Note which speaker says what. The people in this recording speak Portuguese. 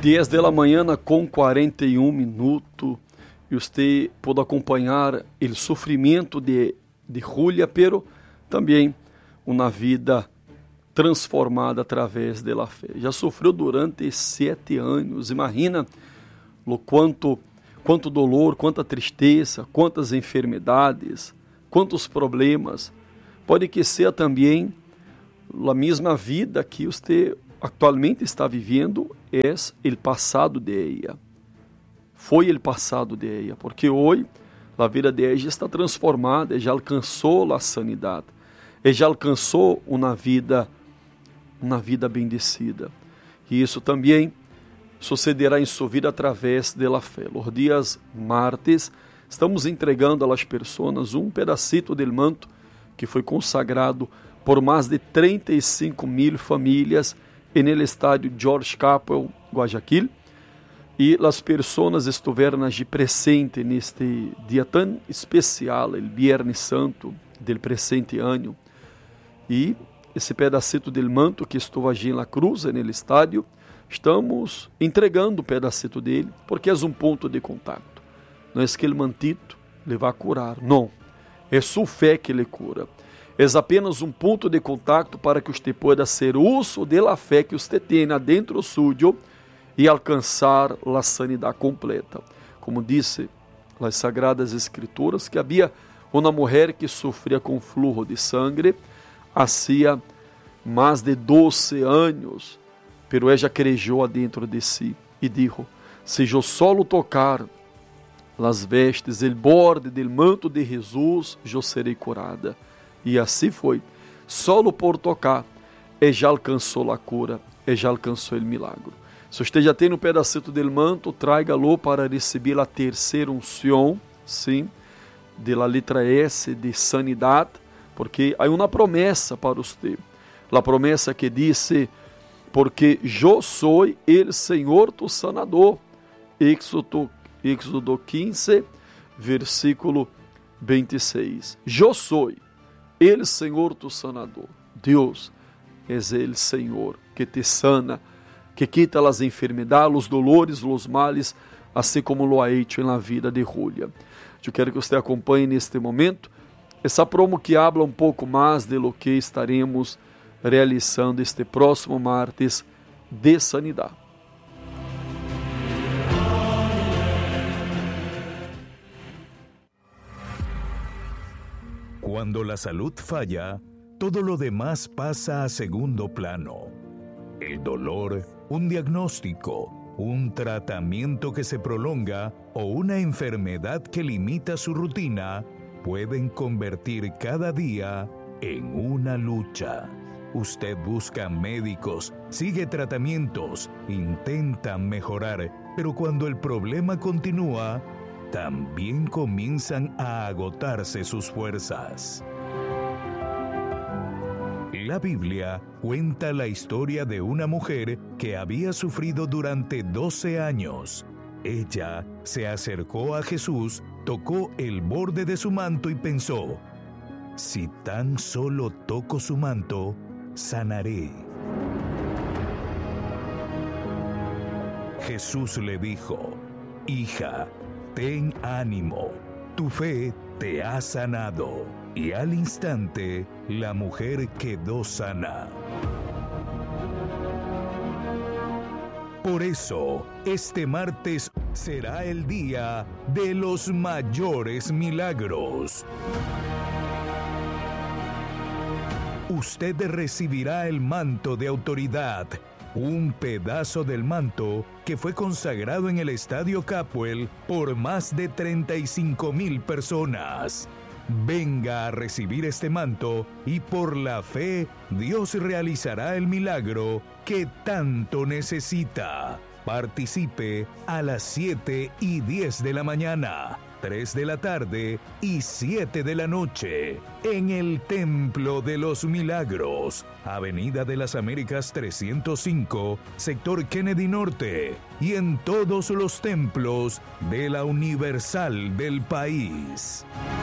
Speaker 1: 10 da manhã com 41 minutos e você pode acompanhar o sofrimento de Julia, pero também uma vida transformada através da fé. Já sofreu durante 7 anos, imagina o quanto dolor, quanta tristeza, quantas enfermidades, quantos problemas. Pode que seja também a mesma vida que você atualmente está vivendo, é o passado de ela. Foi o passado de ela, porque hoje a vida de ela está transformada, já alcançou a sanidade, já alcançou uma vida bendecida. E isso também sucederá em sua vida através da fé. Os dias martes estamos entregando às pessoas um pedacito do manto que foi consagrado por mais de 35.000 famílias no estádio George Capwell, Guayaquil, e as pessoas estiveram de presente neste dia tão especial, o Viernes Santo do presente ano. E esse pedacito do manto que estou aqui na cruz, no estádio, estamos entregando o pedacito dele, porque é um ponto de contato. Não é que ele mantito lhe vai curar, não. É sua fé que lhe cura. É apenas um ponto de contato para que você possa ser uso da fé que você tem dentro suyo e alcançar a sanidade completa. Como disse as Sagradas Escrituras, que havia uma mulher que sofria com flujo de sangue hacía mais de 12 anos, pero ella creyó adentro de si e dijo: se eu solo tocar las vestes, el borde del manto de Jesus, eu serei curada. E assim foi. Solo por tocar, já alcançou a cura, já alcançou o milagre. Se você já tem um pedacito del manto, tráigalo para receber a terceira unção, sim, de la letra S de sanidade, porque há uma promessa para você. A promessa que disse: porque eu sou o Senhor tu sanador. Éxodo 15, versículo 26. Eu sou o Senhor tu sanador. Deus é o Senhor que te sana, que quita as enfermidades, os dolores, os males, assim como lo ha hecho na vida de Julia. Eu quero que você acompanhe neste momento essa promo que habla um pouco mais de lo que estaremos realizando este próximo martes de sanidade.
Speaker 2: Cuando la salud falla, todo lo demás pasa a segundo plano. El dolor, un diagnóstico, un tratamiento que se prolonga o una enfermedad que limita su rutina pueden convertir cada día en una lucha. Usted busca médicos, sigue tratamientos, intenta mejorar, pero cuando el problema continúa, también comienzan a agotarse sus fuerzas. La Biblia cuenta la historia de una mujer que había sufrido durante 12 años. Ella se acercó a Jesús, tocó el borde de su manto y pensó: si tan solo toco su manto, sanaré. Jesús le dijo: hija, ten ánimo, tu fe te ha sanado. Y al instante, la mujer quedó sana. Por eso, este martes será el día de los mayores milagros. Usted recibirá el manto de autoridad, un pedazo del manto que fue consagrado en el Estadio Capwell por más de 35.000 personas. Venga a recibir este manto y por la fe Dios realizará el milagro que tanto necesita. Participe a las 7:10 de la mañana, 3 de la tarde y 7 de la noche en el Templo de los Milagros, Avenida de las Américas 305, sector Kennedy Norte, y en todos los templos de la Universal del país.